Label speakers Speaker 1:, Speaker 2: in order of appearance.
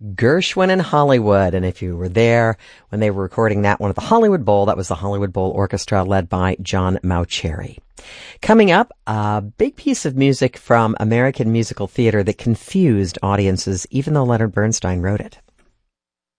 Speaker 1: Gershwin in Hollywood. And if you were there when they were recording that one at the Hollywood Bowl, that was the Hollywood Bowl Orchestra led by John Mauceri. Coming up, a big piece of music from American musical theater that confused audiences, even though Leonard Bernstein wrote it.